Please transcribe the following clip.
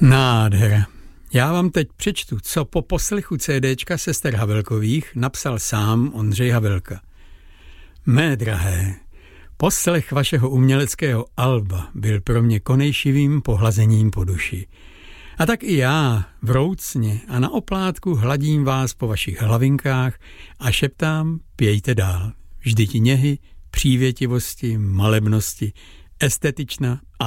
Nádhera. Já vám teď přečtu, co po poslechu CDčka sester Havelkových napsal sám Ondřej Havelka. Mé drahé, poslech vašeho uměleckého alba byl pro mě konejšivým pohlazením po duši. A tak i já vroucně a na oplátku hladím vás po vašich hlavinkách a šeptám, pějte dál. Vždyť něhy, přívětivosti, malebnosti, estetična